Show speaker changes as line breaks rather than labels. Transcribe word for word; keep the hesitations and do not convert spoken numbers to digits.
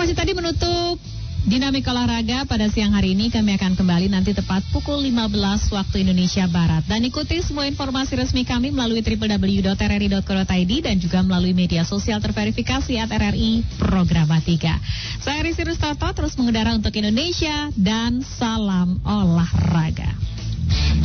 Informasi tadi menutup Dinamik Olahraga pada siang hari ini. Kami akan kembali nanti tepat pukul lima belas waktu Indonesia Barat. Dan ikuti semua informasi resmi kami melalui w w w dot r r i dot co dot i d dan juga melalui media sosial terverifikasi at R R I Programa tiga. Saya Risi Rustoto, terus mengudara untuk Indonesia dan salam olahraga.